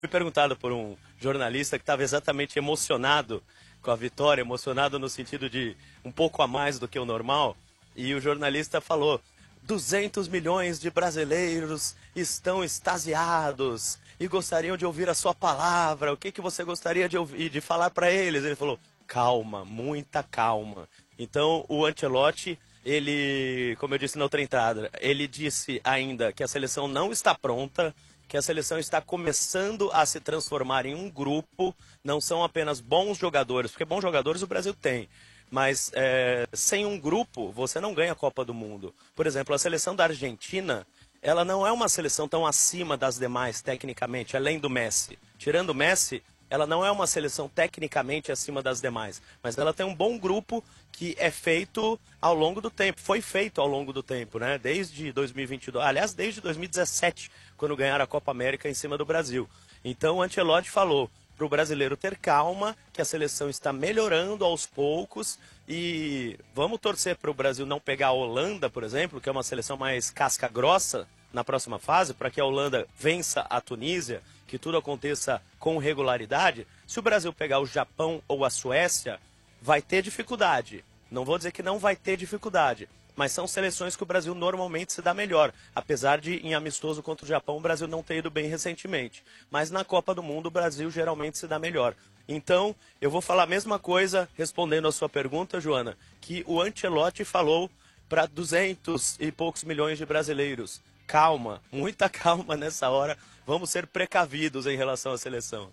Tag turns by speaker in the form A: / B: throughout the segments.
A: Fui perguntado por um jornalista que estava exatamente emocionado com a vitória, emocionado no sentido de um pouco a mais do que o normal, e o jornalista falou: 200 milhões de brasileiros estão extasiados e gostariam de ouvir a sua palavra. O que que você gostaria de ouvir, de falar para eles? Ele falou: calma, muita calma. Então, o Ancelotti, ele, como eu disse na outra entrada, ele disse ainda que a seleção não está pronta, que a seleção está começando a se transformar em um grupo, não são apenas bons jogadores, porque bons jogadores o Brasil tem, mas sem um grupo você não ganha a Copa do Mundo. Por exemplo, a seleção da Argentina, ela não é uma seleção tão acima das demais tecnicamente, além do Messi. Tirando o Messi, ela não é uma seleção tecnicamente acima das demais, mas ela tem um bom grupo que é feito ao longo do tempo, foi feito ao longo do tempo, né? Desde 2022, aliás, desde 2017, quando ganharam a Copa América em cima do Brasil. Então o Ancelotti falou para o brasileiro ter calma, que a seleção está melhorando aos poucos e vamos torcer para o Brasil não pegar a Holanda, por exemplo, que é uma seleção mais casca grossa na próxima fase, para que a Holanda vença a Tunísia, que tudo aconteça com regularidade. Se o Brasil pegar o Japão ou a Suécia, vai ter dificuldade. Não vou dizer que não vai ter dificuldade, mas são seleções que o Brasil normalmente se dá melhor, apesar de em amistoso contra o Japão o Brasil não ter ido bem recentemente. Mas na Copa do Mundo o Brasil geralmente se dá melhor. Então, eu vou falar a mesma coisa, respondendo a sua pergunta, Joana, que o Ancelotti falou para 200 e poucos milhões de brasileiros. Calma, muita calma nessa hora, vamos ser precavidos em relação à seleção.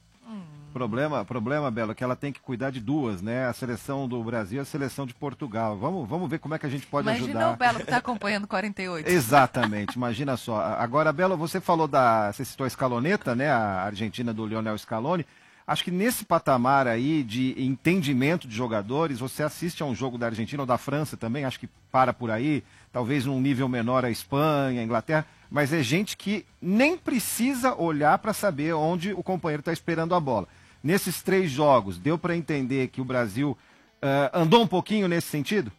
B: Problema, Belo, é que ela tem que cuidar de duas, né? A seleção do Brasil e a seleção de Portugal. Vamos ver como é que a gente pode ajudar.
C: Imagina o Belo que está acompanhando 48.
B: Exatamente, imagina só. Agora, Belo, você falou você citou a Scaloneta, né? A Argentina do Lionel Scaloni. Acho que nesse patamar aí de entendimento de jogadores, você assiste a um jogo da Argentina ou da França também, acho que para por aí, talvez num nível menor a Espanha, a Inglaterra, mas é gente que nem precisa olhar para saber onde o companheiro está esperando a bola. Nesses 3 jogos, deu para entender que o Brasil andou um pouquinho nesse sentido?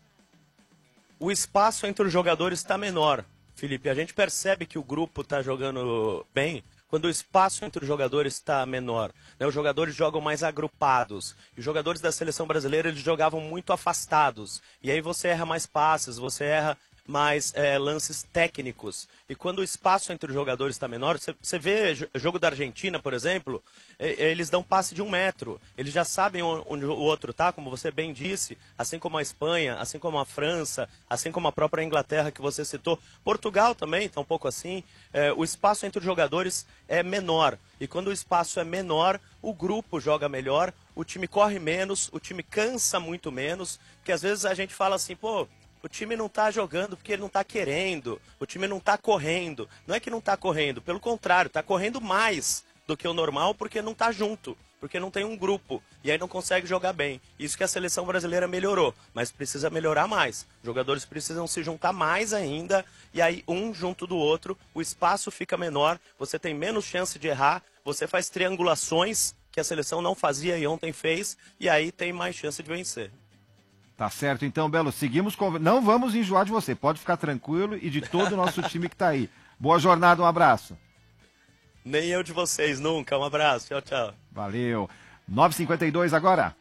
A: O espaço entre os jogadores está menor, Felipe. A gente percebe que o grupo está jogando bem quando o espaço entre os jogadores está menor, né? Os jogadores jogam mais agrupados. E os jogadores da seleção brasileira, eles jogavam muito afastados. E aí você erra mais passes, você erra mais lances técnicos. E quando o espaço entre os jogadores está menor, você vê jogo da Argentina, por exemplo, eles dão passe de 1 metro. Eles já sabem onde o outro está, como você bem disse, assim como a Espanha, assim como a França, assim como a própria Inglaterra que você citou. Portugal também está um pouco assim. O espaço entre os jogadores é menor. E quando o espaço é menor, o grupo joga melhor, o time corre menos, o time cansa muito menos, porque às vezes a gente fala assim, pô, o time não está jogando porque ele não está querendo, o time não está correndo. Não é que não está correndo, pelo contrário, está correndo mais do que o normal porque não está junto, porque não tem um grupo e aí não consegue jogar bem. Isso que a seleção brasileira melhorou, mas precisa melhorar mais. Os jogadores precisam se juntar mais ainda e aí um junto do outro, o espaço fica menor, você tem menos chance de errar, você faz triangulações que a seleção não fazia e ontem fez e aí tem mais chance de vencer.
B: Tá certo, então, Belo, seguimos não vamos enjoar de você, pode ficar tranquilo e de todo o nosso time que tá aí. Boa jornada, um abraço.
A: Nem eu de vocês, nunca. Um abraço, tchau, tchau.
B: Valeu. 9h52 agora.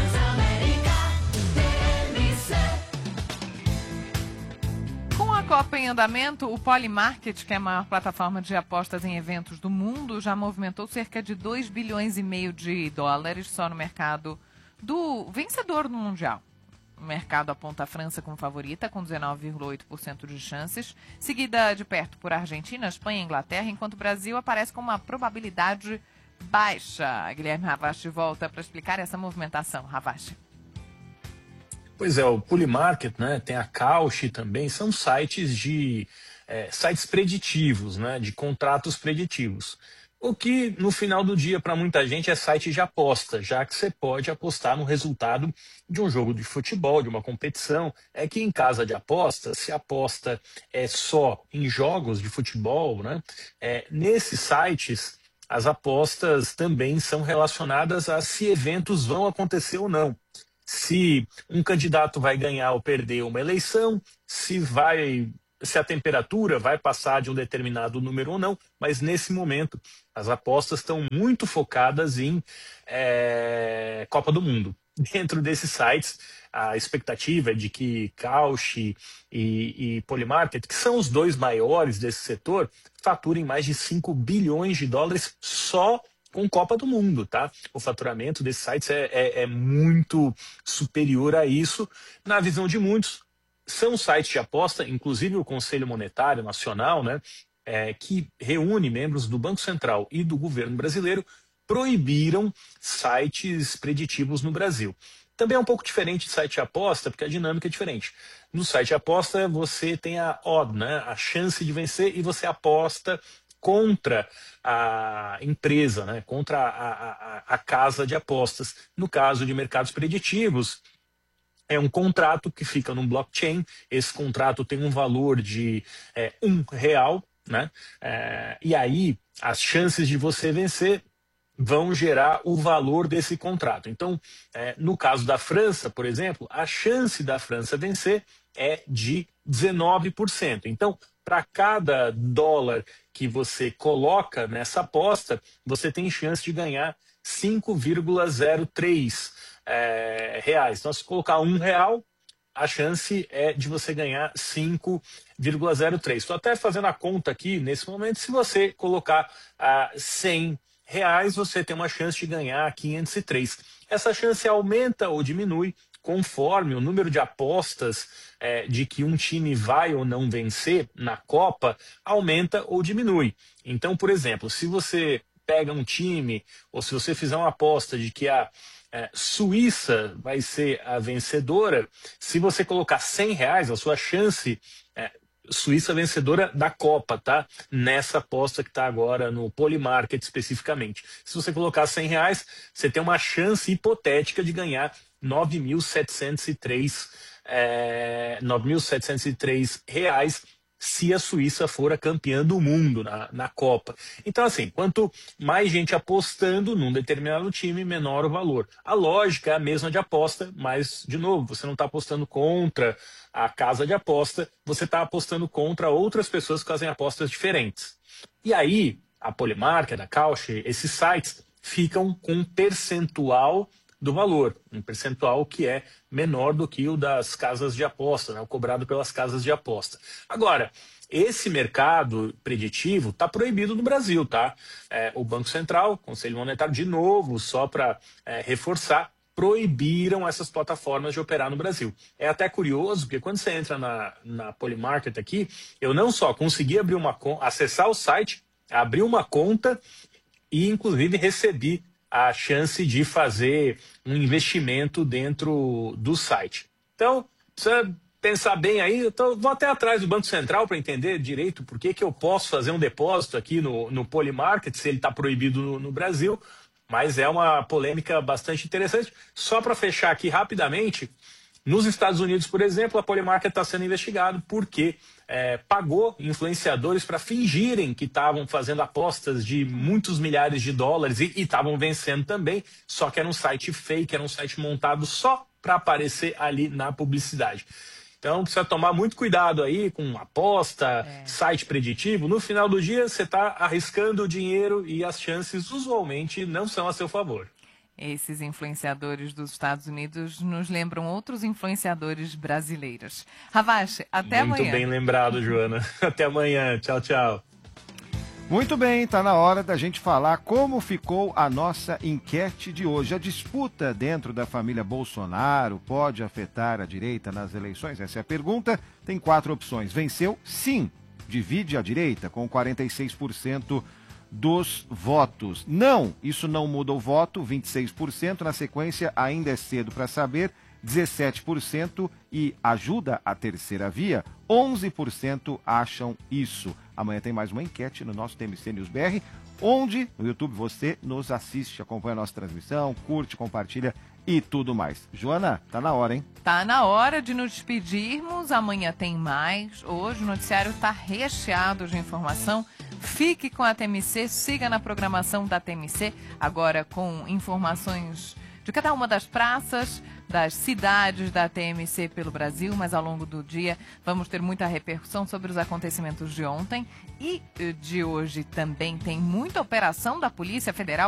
C: Com a Copa em andamento, o Polymarket, que é a maior plataforma de apostas em eventos do mundo, já movimentou cerca de 2,5 bilhões de dólares só no mercado do vencedor do Mundial. O mercado aponta a França como favorita, com 19,8% de chances, seguida de perto por Argentina, Espanha e Inglaterra, enquanto o Brasil aparece com uma probabilidade baixa. Guilherme Ravache volta para explicar essa movimentação. Ravache.
D: Pois é, o Polymarket, né, tem a Cauchy também, são sites sites preditivos, né, de contratos preditivos. O que, no final do dia, para muita gente, é site de aposta, já que você pode apostar no resultado de um jogo de futebol, de uma competição. É que em casa de aposta, se a aposta é só em jogos de futebol, né, nesses sites, as apostas também são relacionadas a se eventos vão acontecer ou não. Se um candidato vai ganhar ou perder uma eleição, se vai se a temperatura vai passar de um determinado número ou não, mas nesse momento as apostas estão muito focadas em Copa do Mundo. Dentro desses sites, a expectativa é de que Kalshi e Polymarket, que são os dois maiores desse setor, faturem mais de 5 bilhões de dólares só com Copa do Mundo, tá? O faturamento desses sites é muito superior a isso. Na visão de muitos, são sites de aposta, inclusive o Conselho Monetário Nacional, né, que reúne membros do Banco Central e do governo brasileiro, proibiram sites preditivos no Brasil. Também é um pouco diferente de site de aposta, porque a dinâmica é diferente. No site de aposta, você tem a odd, né, a chance de vencer, e você aposta contra a empresa, né, contra a casa de apostas. No caso de mercados preditivos, é um contrato que fica no blockchain. Esse contrato tem um valor de R$1, né? E aí as chances de você vencer vão gerar o valor desse contrato. Então, no caso da França, por exemplo, a chance da França vencer é de 19%. Então, para cada dólar que você coloca nessa aposta, você tem chance de ganhar 5,03 reais. Então, se colocar R$1, a chance é de você ganhar 5,03. Estou até fazendo a conta aqui nesse momento. Se você colocar R$100, você tem uma chance de ganhar 503. Essa chance aumenta ou diminui conforme o número de apostas de que um time vai ou não vencer na Copa aumenta ou diminui. Então, por exemplo, se você pega um time, ou se você fizer uma aposta de que a Suíça vai ser a vencedora, se você colocar R$100, a sua chance Suíça vencedora da Copa, tá? Nessa aposta que está agora no Polymarket especificamente. Se você colocar R$100, você tem uma chance hipotética de ganhar 9.703 reais se a Suíça for a campeã do mundo na Copa. Então, assim, quanto mais gente apostando num determinado time, menor o valor. A lógica é a mesma de aposta, mas, de novo, você não está apostando contra a casa de aposta, você está apostando contra outras pessoas que fazem apostas diferentes. E aí, a Polymarket, a Kalshi, esses sites ficam com um percentual do valor, um percentual que é menor do que o das casas de aposta, né, o cobrado pelas casas de aposta. Agora, esse mercado preditivo está proibido no Brasil, tá? O Banco Central, o Conselho Monetário, de novo, só para reforçar, proibiram essas plataformas de operar no Brasil. É até curioso, porque quando você entra na Polymarket aqui, eu não só consegui acessar o site, abrir uma conta e, inclusive, recebi a chance de fazer um investimento dentro do site. Então, precisa pensar bem aí. Então, vou até atrás do Banco Central para entender direito por que eu posso fazer um depósito aqui no Polymarket, se ele está proibido no Brasil. Mas é uma polêmica bastante interessante. Só para fechar aqui rapidamente, nos Estados Unidos, por exemplo, a Polymarket está sendo investigado porque pagou influenciadores para fingirem que estavam fazendo apostas de muitos milhares de dólares e estavam vencendo também, só que era um site fake, era um site montado só para aparecer ali na publicidade. Então precisa tomar muito cuidado aí com aposta, site preditivo. No final do dia você está arriscando o dinheiro e as chances usualmente não são a seu favor.
C: Esses influenciadores dos Estados Unidos nos lembram outros influenciadores brasileiros. Ravache, até amanhã.
D: Muito bem lembrado, Joana. Até amanhã. Tchau, tchau.
B: Muito bem, está na hora da gente falar como ficou a nossa enquete de hoje. A disputa dentro da família Bolsonaro pode afetar a direita nas eleições? Essa é a pergunta. Tem 4 opções. Venceu? Sim. Divide a direita com 46% dos votos. Não, isso não muda o voto, 26%. Na sequência, ainda é cedo para saber, 17%. E ajuda a terceira via, 11% acham isso. Amanhã tem mais uma enquete no nosso TMC News BR, onde no YouTube você nos assiste, acompanha a nossa transmissão, curte, compartilha e tudo mais. Joana, tá na hora, hein?
C: Tá na hora de nos despedirmos. Amanhã tem mais. Hoje o noticiário tá recheado de informação. Fique com a TMC, siga na programação da TMC, agora com informações de cada uma das praças, das cidades da TMC pelo Brasil, mas ao longo do dia vamos ter muita repercussão sobre os acontecimentos de ontem e de hoje também. Tem muita operação da Polícia Federal